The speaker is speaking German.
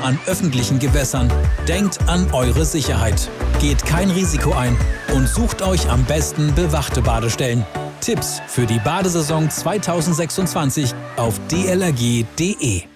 Bade an öffentlichen Gewässern. Denkt an eure Sicherheit. Geht kein Risiko ein und sucht euch am besten bewachte Badestellen. Tipps für die Badesaison 2026 auf dlrg.de.